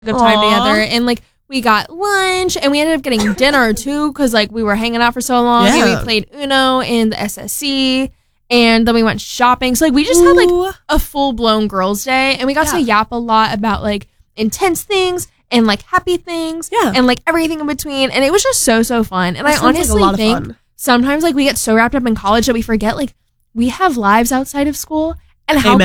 good time together, and like we got lunch, and we ended up getting dinner too because like we were hanging out for so long. Yeah. And we played Uno in the SSC, and then we went shopping. So like we just had like a full-blown girls' day, and we got to yap a lot about like intense things and like happy things, and like everything in between, and it was just so fun. And I honestly think sometimes like we get so wrapped up in college that we forget like we have lives outside of school, and how